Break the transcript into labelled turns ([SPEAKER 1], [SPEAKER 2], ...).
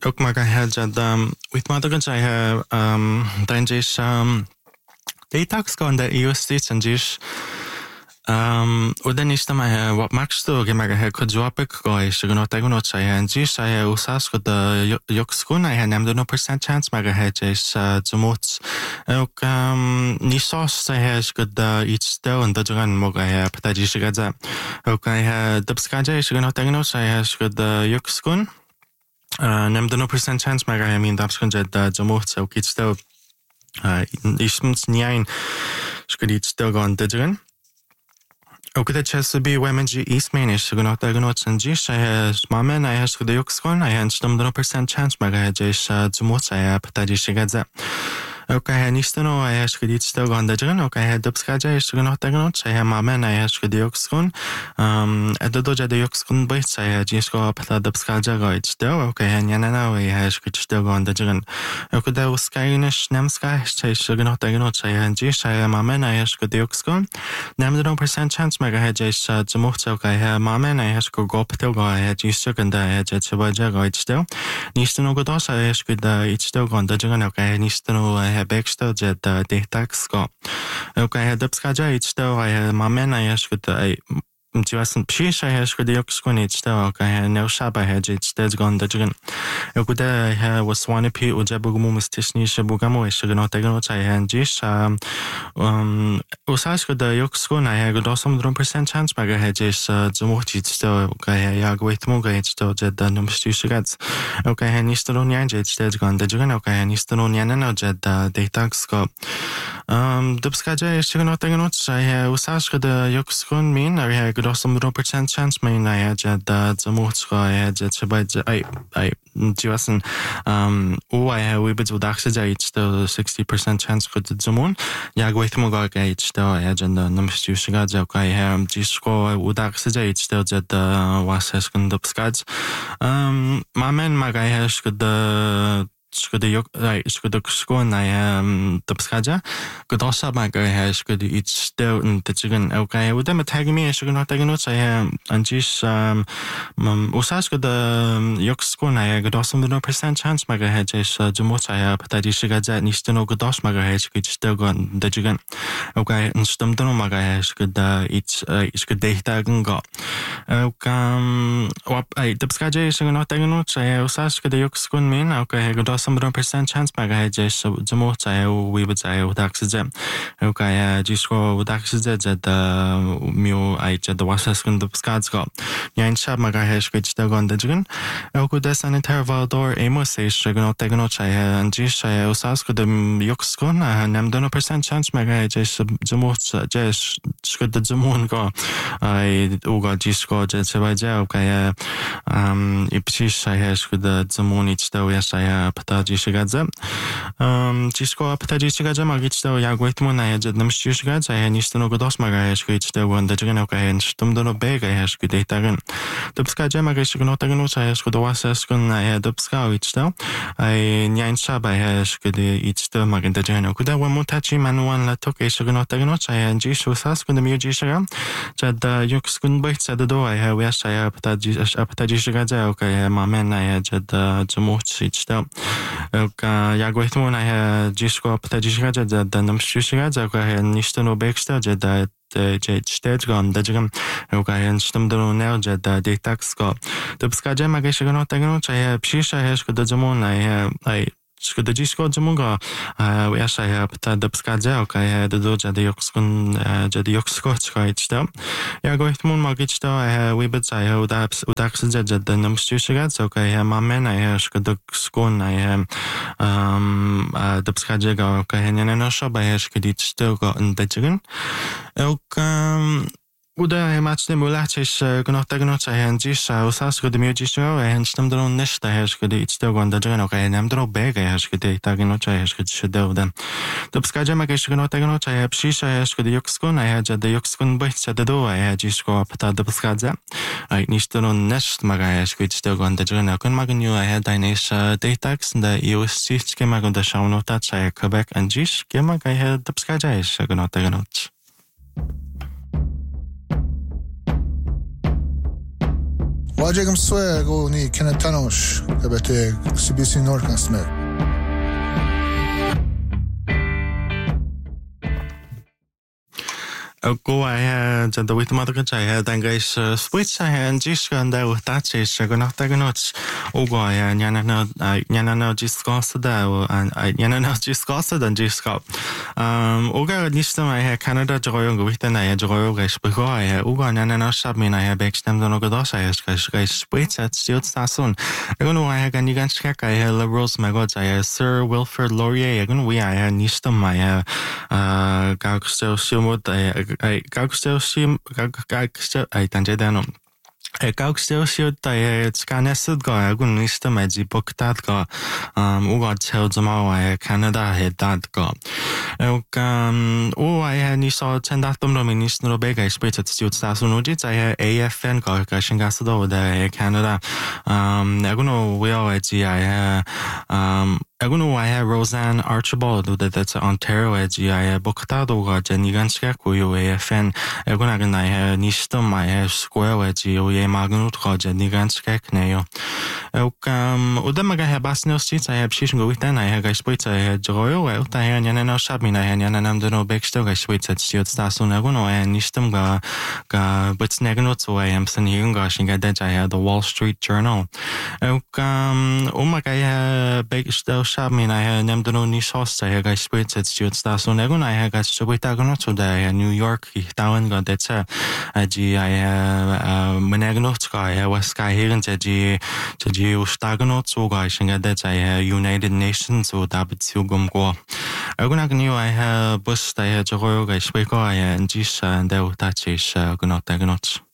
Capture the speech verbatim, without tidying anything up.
[SPEAKER 1] ook maar had dat with mother saya um dan just um detox kon dat E S T en just um udan istama wat max to gemaak hij could drop ik gooi so no tago no saya en just saya usas ko de yokskun hij nam de no percent chance maar hij just zumot ook um ni sos saya is ko de iets stel en dat gaan mo hij pataji shigaza ook hij de skaja is no tago no saya is ko de yokskun nam de no percent chance maar hij min daps kon de zumot ook iets stel is moet niet ska dit stel gaan de gaan ook dat Chesapeake women G East main is so not that not and G saya mama na has ko de yokskon I han stum de percent chance maar hij is zumot saya pataji shigaza ook hij nistano hij has ko dit stel gaan de gaan ook hij dubs kaja is so not that not saya mama na has ko de yokskon um edo ja de yokskon bij saya G ko pata dubs kaja ga it stel ook hij nyana na hij has ko stel gaan de gaan ook dat was kainish nemska is so not that not saya G saya mama na has ko de yokskon nam de percent chance maar hij is zumot ook hij mama na has ko go pata ga hij is so kan hij je chebaja ga it stel nistano go da saya has ko de it stel gaan de gaan ook hij nistano hij backstel jet detox go ook hij dubs kaja it stel hij mama na has ko de Ti was een pshisha has ko de yokskon it stel ook hij no shaba hij it stel gaan de gaan ook de hij was one p ujabugumu mustishni shabugamu is no tegno chai han jish um usas ko de yokskon hij go dosam drum percent chance maar hij is zumot it stel ook hij ja go it mo ga it stel jet de num stishigat ook hij nistro nyan jet stel gaan de gaan ook hij nistro nyan no jet de detox go um dubs kaja is no tegno chai usas ko de yokskon min hij go dosam drum percent chance min hij jet de zumot go hij jet chbai ai ai ti was een um o hij we bit udachse ja it stel sixty percent chance ko de zumon ja go it mo ga ga it stel hij jet de num stishigat ja ook hij jisko udachse ja it stel jet de was has kun dubs kaj um mamen magay has ko de sko de yok ai sko de sko na um dubskaja ko dosa magay has ko de it stel in de chicken okay with them tag me so not tag no say and just um usas ko de yok sko na ko dosa no percent chance magay has jumo saya pataji shigaja nistano ko dos magay has ko stel go de chicken okay and stum no magay has ko de it is ko de tagen go okay um wap ai dubskaja so not tag no say usas ko de yok sko min okay ko dos some percent chance magay hij is zumot saya we would say udaxze okay jisko udaxze jet mio ai jet the wasas kun the skads go nyan shab magay hij ko jet go de jigen ook de sanitary valor emo say shigo tegno chaya and jis saya usas ko de yoksko na nam dono percent chance magay hij is zumot jes shko de zumon go ai uga jisko jet sebaja okay um ipsi saya shko de zumon it sto ya saya pataji shigaza um jisko pataji shigaza magit sto ya go itmo na ya jet nam shigaza ya nistano go dos magay shko it sto go de jigen okay en stum dono bega ya shko de tagen dubska ja magay shko no tagen no saya shko do wasas kun na ya dubska it sto ai nyan shaba ya shko de it sto magin de jigen okay da one tachi manuan la toke shko no tagen no saya jisho sas kun de mi jisha jad yoks kun bait sa de do ya we saya pataji pataji shigaza okay mamen na ya jad jumot it sto okay ja go itmo na ya jisko pataji shigaza de nam shigaza okay nistano backstage jad je stage gone de jigen okay en stum do now jad detox go dubska ja magay shigo no tagen no chaya pshisha has ko de jamo na ya ai sko de jisko jamunga we ya saya pata dubska ja okay de do jad yokskun jad yoksko chait sta ja go itmo magit sta we bit saya udaps udax jad de nam shishiga okay mamen ya sko de skon na ya um dubska ja go okay nyana no shoba ya sko dit sto go de jigen ook um uda match de mulach is gnot gnot zijn jis usas go de music en stem de nesta has go de iets de go de jigen okay nam de bega has go de tagnot has go de de dubska ja magay gnot gnot ja pshisha has go de yokskon ja de yokskon bait sa de do ja jis go pata dubska ja ai nistano nest magay has go de go de jigen kon magnu ja dainis detox de E S C ke mag de shaunota cha Quebec and jis ke magay dubska ja is gnot gnot
[SPEAKER 2] Wajegam Swag o ni Kenetanosh, Kabete, C B C Norkan Smith.
[SPEAKER 1] Go I had the with mother I then guys switch I and Jishka and there with that is going to take a note. Oh, go I and Yana Yana discussed that and I Yana discussed and Jishka. Um, Oga Nistam I had Canada Joy with an I Joy guys before I had Uga and Yana Shabmin I had baked them on Ogados I guys guys wait at still soon. I don't know I had any guns check I had liberals my gods I had Sir Wilfred Laurier again we I had Nistam I had uh Gagster Shumut I I gagstel sim gagstel I tanjadano I gagstel shit I scanested go I gun list my book that go um uga tell them all I Canada had that go um oh I had ni saw ten that them minister no big I split at still stars no did I A F N go gashing gasdo the Canada um I gonna we all I um I don't know I have Roseanne Archibald that's Ontario edgy I bookado got Jenny Ganska you A F N I gonna I have Nistum I have square edgy o ye magnut got Jenny Ganska neo um Udamaga have Basno seats I have Shishin go with then I have I split I had Joyo I had Yana Shabin I had Yanam the no big still I split at Stuart Stasun I don't know and Nistum ga ga but Snaganut so I am saying gosh and that I had the Wall Street Journal um oh my guy big still Shabmin I had named no niche host I had I split at Stuart Stasun I I had got so with today New York down got that's a G I have Menagnot guy was sky here and G to G Staganot so guys and that I United Nations or David Sugum go I gonna knew I have bus I had a royal guy speak I and G and that is uh, not